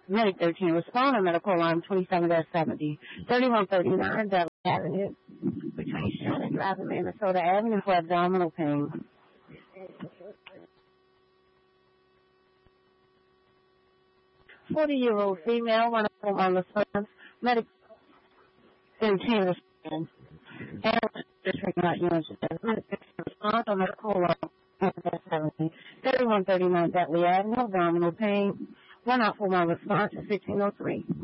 Medic 13, respond on medical line 27-70, 3139 Dudley Avenue, between Shannon Drive and Minnesota Avenue for abdominal pain. 40-year-old female, one of on response, Medic 13, respond. District not used. Medic 13, response on medical line 70, 3139 Dudley Avenue, abdominal pain. One out for my response is 1503.